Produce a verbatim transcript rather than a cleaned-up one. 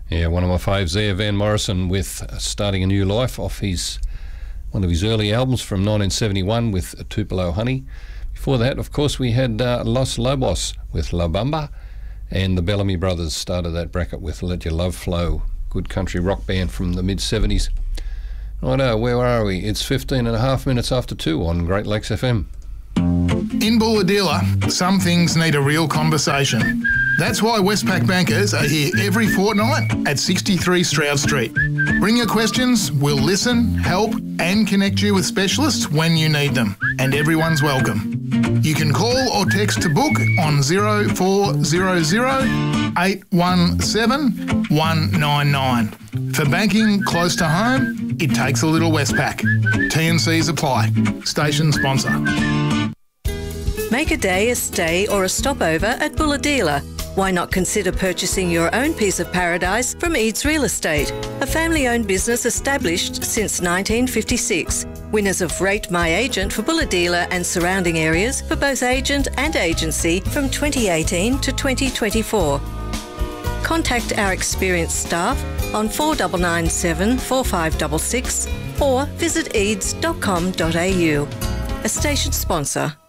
Yeah, one of my faves there, Van Morrison, with Starting a New Life off his one of his early albums from nineteen seventy-one with Tupelo Honey. Before that, of course, we had uh, Los Lobos with La Bamba, and the Bellamy Brothers started that bracket with Let Your Love Flow, good country rock band from the mid-seventies. Righto, where are we? It's fifteen and a half minutes after two on Great Lakes F M. In Bulahdelah, some things need a real conversation. That's why Westpac bankers are here every fortnight at sixty-three Stroud Street. Bring your questions, we'll listen, help and connect you with specialists when you need them, and everyone's welcome. You can call or text to book on zero four zero zero, eight one seven, one nine nine. For banking close to home, it takes a little Westpac. T and Cs apply. Station sponsor. Make a day a stay or a stopover at Bulahdelah. Why not consider purchasing your own piece of paradise from Eads Real Estate, a family-owned business established since nineteen fifty-six. Winners of Rate My Agent for Bulahdelah and surrounding areas for both agent and agency from twenty eighteen to twenty twenty-four. Contact our experienced staff on four nine nine seven, four five six six or visit eads dot com dot a u. A station sponsor.